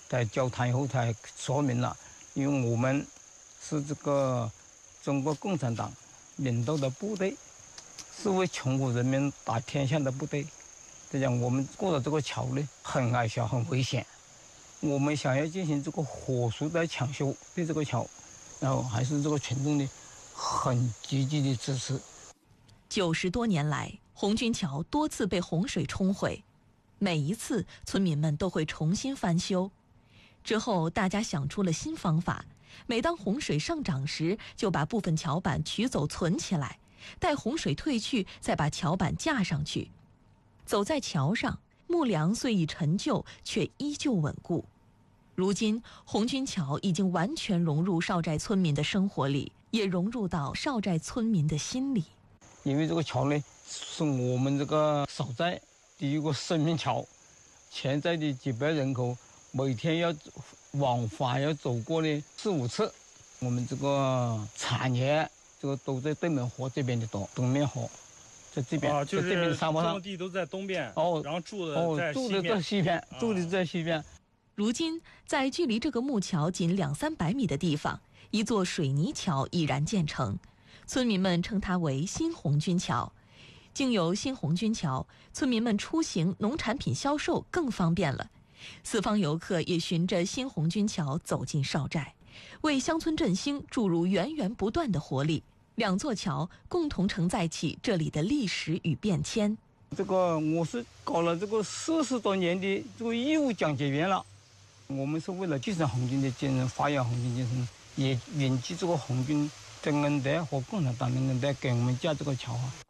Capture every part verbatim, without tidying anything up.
在交谈以后才说明了，因为我们是这个中国共产党领导的部队，是为穷苦人民打天下的部队。这样我们过了这个桥呢，很矮小，很危险。我们想要进行这个火速的抢修对这个桥，然后还是这个群众呢很积极的支持。 九十多年来，红军桥多次被洪水冲毁，每一次村民们都会重新翻修。之后大家想出了新方法，每当洪水上涨时，就把部分桥板取走存起来，待洪水退去再把桥板架上去。走在桥上，木梁虽已陈旧，却依旧稳固。如今红军桥已经完全融入邵寨村民的生活里，也融入到邵寨村民的心里。 因为这个桥呢是我们这个邵寨第一个生命桥，现在的几百人口每天要往返要走过呢四五次。我们这个产业这个都在对门河这边的多，东面河在这边， 啊，就是在这边沙漠上， 种地都在东边， 哦， 然后住的哦在西边， 住的在西边， 啊、 住的在西边。 如今，在距离这个木桥仅两三百米的地方，一座水泥桥已然建成，村民们称它为新红军桥。经由新红军桥，村民们出行、农产品销售更方便了。四方游客也循着新红军桥走进邵寨，为乡村振兴注入源源不断的活力。两座桥共同承载起这里的历史与变迁。 这个我是搞了这个四十多年的这个义务讲解员了。我们是为了继承红军的精神，发扬红军精神，也铭记这个红军的恩德和共产党的恩德，给我们架这个桥啊。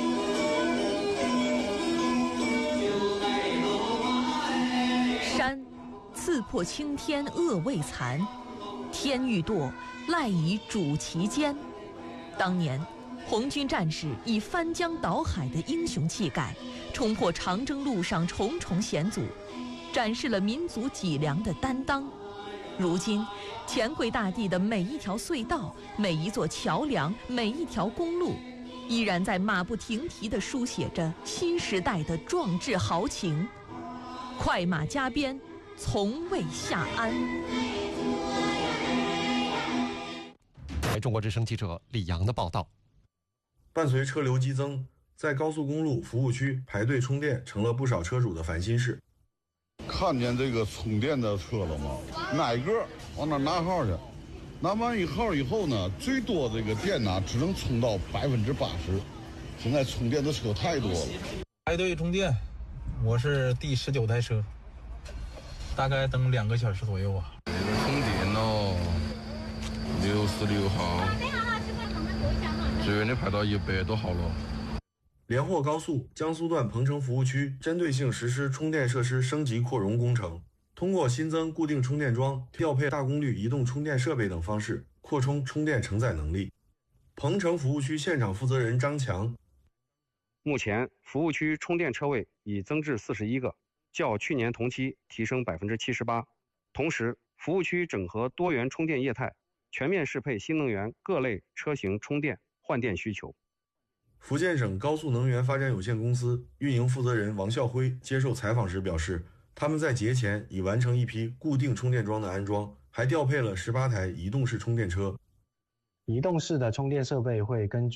山刺破青天恶未残，天欲堕赖以主其间。当年红军战士以翻江倒海的英雄气概，冲破长征路上重重险阻，展示了民族脊梁的担当。如今乾贵大地的每一条隧道、每一座桥梁、每一条公路，依然在马不停蹄地书写着新时代的壮志豪情。快马加鞭，从未下鞍。 中国之声记者李阳的报道。 伴随车流激增，在高速公路服务区排队充电成了不少车主的烦心事。 看见这个充电的车了吗？哪个往那拿号去？拿完一号以后呢，最多这个电呢只能充到百分之八十。现在充电的车太多了。 排队充电，我是第十九台车，大概等两个小时左右啊。 这个充电了，六十六号，最远的排到一百多号了。 连霍高速江苏段彭城服务区针对性实施充电设施升级扩容工程，通过新增固定充电桩、调配大功率移动充电设备等方式，扩充充电承载能力。彭城服务区现场负责人张强： 目前服务区充电车位已增至四十一个，较去年同期提升百分之七十八。同时，服务区整合多元充电业态，全面适配新能源各类车型充电换电需求。 福建省高速能源发展有限公司运营负责人王孝辉接受采访时表示，他们在节前已完成一批固定充电桩的安装，还调配了十八台移动式充电车。 移动式的充电设备会根据